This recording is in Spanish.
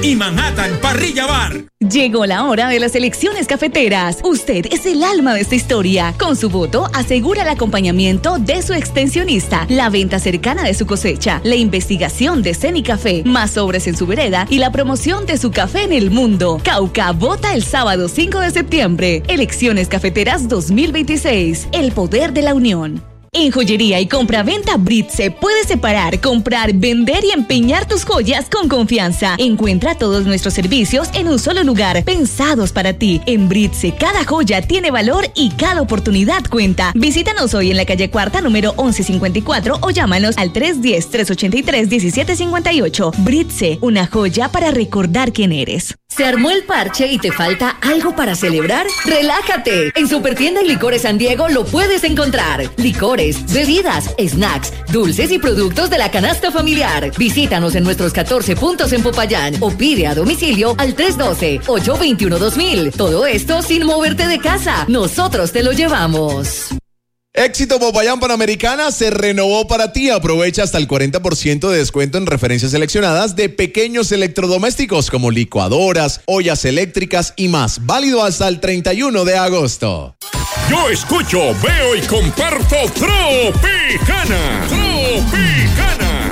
y Manhattan Parrilla Bar. Llegó la hora de las elecciones cafeteras. Usted es el alma de esta historia. Con su voto asegura el acompañamiento de su extensionista, la venta cercana de su cosecha, la investigación de Cenicafé, más sobres en su vereda y la promoción de su café en el mundo. Cauca vota el sábado 5 de septiembre. Elecciones cafeteras 2026. El poder de la unión. En Joyería y Compra-Venta Britse puedes separar, comprar, vender y empeñar tus joyas con confianza. Encuentra todos nuestros servicios en un solo lugar, pensados para ti. En Britse, cada joya tiene valor y cada oportunidad cuenta. Visítanos hoy en la calle Cuarta, número 1154 o llámanos al 310-383-1758. Britse, una joya para recordar quién eres. ¿Se armó el parche y te falta algo para celebrar? ¡Relájate! En Supertienda y Licores San Diego lo puedes encontrar. Licores, bebidas, snacks, dulces y productos de la canasta familiar. Visítanos en nuestros 14 puntos en Popayán o pide a domicilio al 312-821-2000. Todo esto sin moverte de casa. Nosotros te lo llevamos. Éxito Popayán Panamericana se renovó para ti. Aprovecha hasta el 40% de descuento en referencias seleccionadas de pequeños electrodomésticos como licuadoras, ollas eléctricas y más. Válido hasta el 31 de agosto. Yo escucho, veo y comparto Tropicana. Tropicana.